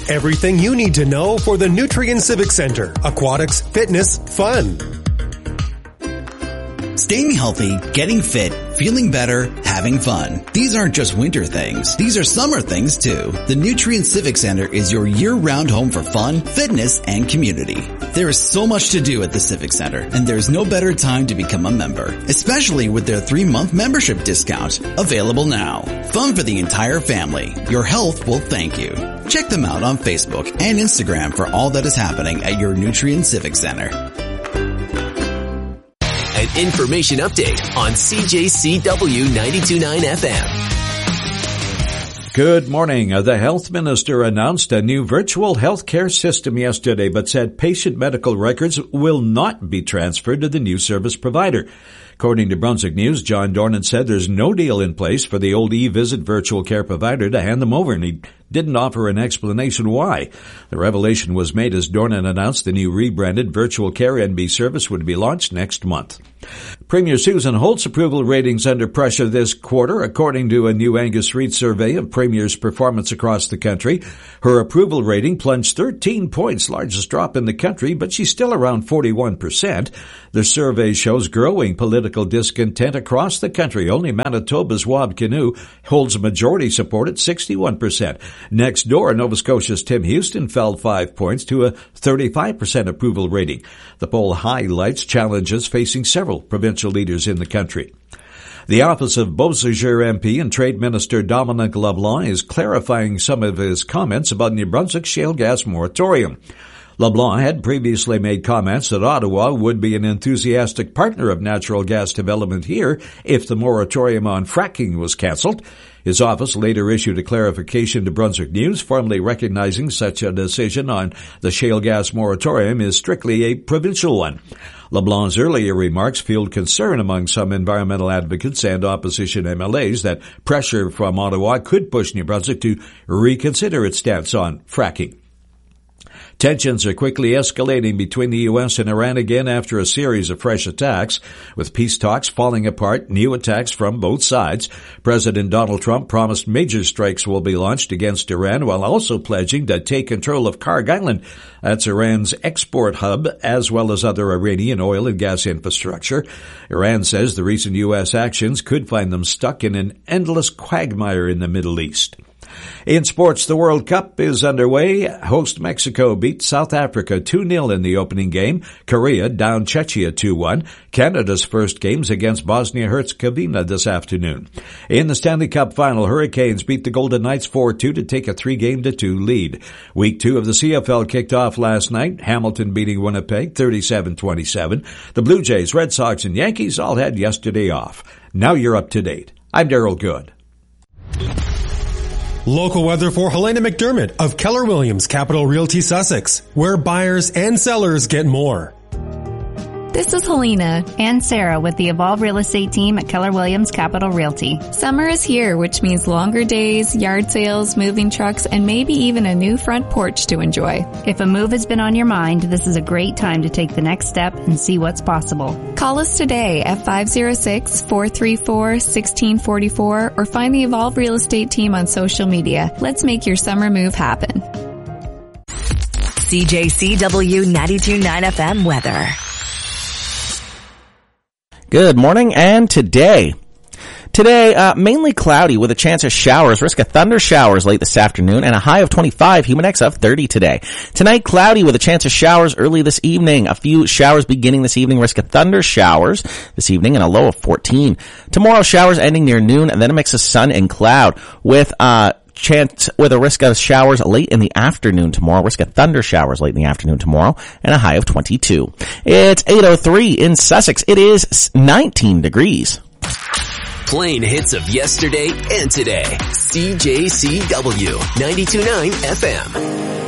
Everything you need to know for the Nutrien Civic Center. Aquatics, fitness, fun. Staying healthy, getting fit, feeling better, having fun. These aren't just winter things. These are summer things too. The Nutrien Civic Center is your year-round home for fun, fitness, and community. There is so much to do at the Civic Center, and there's no better time to become a member, especially with their 3-month membership discount. Available now. Fun for the entire family. Your health will thank you. Check them out on Facebook and Instagram for all that is happening at your Nutrien Civic Center. An information update on CJCW 92.9 FM. Good morning. The health minister announced a new virtual healthcare system yesterday, but said patient medical records will not be transferred to the new service provider. According to Brunswick News, John Dornan said there's no deal in place for the old eVisit virtual care provider to hand them over, and he didn't offer an explanation why. The revelation was made as Dornan announced the new rebranded virtual care NB service would be launched next month. Premier Susan Holt's approval ratings under pressure this quarter, according to a new Angus Reid survey of premiers' performance across the country. Her approval rating plunged 13 points, largest drop in the country, but she's still around 41%. The survey shows growing political discontent across the country. Only Manitoba's Wab Kinew holds majority support at 61%. Next door, Nova Scotia's Tim Houston fell 5 points to a 35% approval rating. The poll highlights challenges facing several provincial leaders in the country. The office of Beausejour MP and Trade Minister Dominic LeBlanc is clarifying some of his comments about New Brunswick's shale gas moratorium. LeBlanc had previously made comments that Ottawa would be an enthusiastic partner of natural gas development here if the moratorium on fracking was cancelled. His office later issued a clarification to Brunswick News, formally recognizing such a decision on the shale gas moratorium is strictly a provincial one. LeBlanc's earlier remarks fueled concern among some environmental advocates and opposition MLAs that pressure from Ottawa could push New Brunswick to reconsider its stance on fracking. Tensions are quickly escalating between the U.S. and Iran again after a series of fresh attacks. With peace talks falling apart, new attacks from both sides. President Donald Trump promised major strikes will be launched against Iran while also pledging to take control of Karg Island. That's Iran's export hub, as well as other Iranian oil and gas infrastructure. Iran says the recent U.S. actions could find them stuck in an endless quagmire in the Middle East. In sports, the World Cup is underway. Host Mexico beat South Africa 2-0 in the opening game. Korea downed Czechia 2-1. Canada's first games against Bosnia-Herzegovina this afternoon. In the Stanley Cup final, Hurricanes beat the Golden Knights 4-2 to take a 3-2 lead. Week 2 of the CFL kicked off last night. Hamilton beating Winnipeg 37-27. The Blue Jays, Red Sox, and Yankees all had yesterday off. Now you're up to date. I'm Daryl Good. Local weather for Helena McDermott of Keller Williams Capital Realty Sussex, where buyers and sellers get more. This is Helena and Sarah with the Evolve Real Estate team at Keller Williams Capital Realty. Summer is here, which means longer days, yard sales, moving trucks, and maybe even a new front porch to enjoy. If a move has been on your mind, this is a great time to take the next step and see what's possible. Call us today at 506-434-1644 or find the Evolve Real Estate team on social media. Let's make your summer move happen. CJCW 92.9 FM weather. Good morning, and today, mainly cloudy with a chance of showers, risk of thunder showers late this afternoon, and a high of 25, humid index of 30 today. Tonight, cloudy with a chance of showers early this evening, a few showers beginning this evening, risk of thunder showers this evening, and a low of 14. Tomorrow, showers ending near noon, and then a mix of sun and cloud with a risk of showers late in the afternoon tomorrow, risk of thunder showers late in the afternoon tomorrow, and a high of 22. It's 8:03 in Sussex. It is 19 degrees. Playing hits of yesterday and today. CJCW 92.9 FM.